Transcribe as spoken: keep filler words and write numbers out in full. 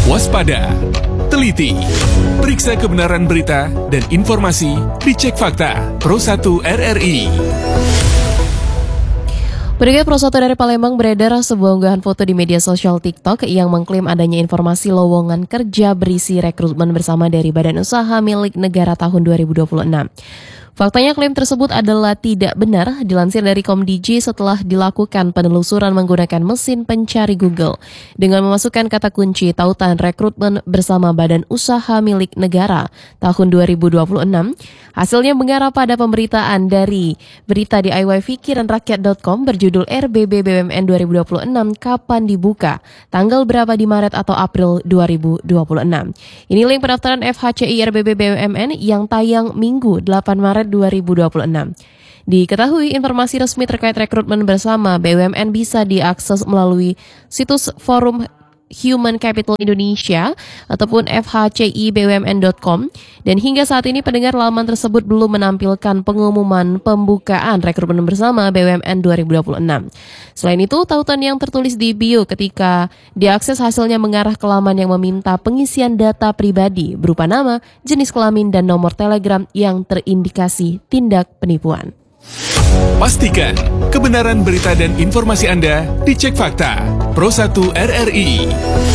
Waspada, teliti, periksa kebenaran berita dan informasi, dicek fakta. Pro satu R R I. Berikut Pro satu dari Palembang beredar sebuah unggahan foto di media sosial TikTok yang mengklaim adanya informasi lowongan kerja berisi rekrutmen bersama dari Badan Usaha Milik Negara tahun dua ribu dua puluh enam. Faktanya klaim tersebut adalah tidak benar, dilansir dari Komdiji setelah dilakukan penelusuran menggunakan mesin pencari Google. Dengan memasukkan kata kunci tautan rekrutmen bersama Badan Usaha Milik Negara tahun dua ribu dua puluh enam, hasilnya mengarah pada pemberitaan dari berita di i w pikiran rakyat dot com berjudul R B B B U M N dua ribu dua puluh enam kapan dibuka, tanggal berapa di Maret atau April dua ribu dua puluh enam. Ini link pendaftaran F H C I R B B B U M N yang tayang Minggu delapan Maret dua ribu dua puluh enam. Diketahui informasi resmi terkait rekrutmen bersama B U M N bisa diakses melalui situs forum Human Capital Indonesia ataupun f h c i b u m n dot com, dan hingga saat ini pendengar laman tersebut belum menampilkan pengumuman pembukaan rekrutmen bersama B U M N dua ribu dua puluh enam. Selain itu, tautan yang tertulis di bio ketika diakses hasilnya mengarah ke laman yang meminta pengisian data pribadi berupa nama, jenis kelamin, dan nomor telegram yang terindikasi tindak penipuan. Pastikan kebenaran berita dan informasi Anda dicek fakta. Pro satu R R I.